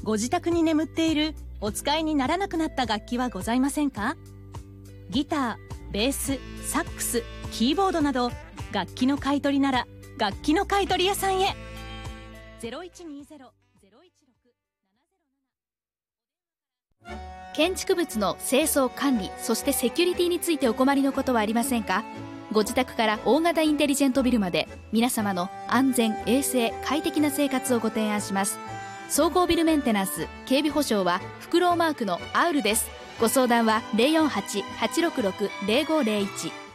ご自宅に眠っているお使いにならなくなった楽器はございませんか？ギター、ベース、サックス、キーボードなど楽器の買い取りなら楽器の買い取り屋さんへ。 建築物の清掃管理、そしてセキュリティについてお困りのことはありませんか？ご自宅から大型インテリジェントビルまで皆様の安全・衛生・快適な生活をご提案します。総合ビルメンテナンス警備保障はフクロウマークのアウルです。ご相談は 048-866-0501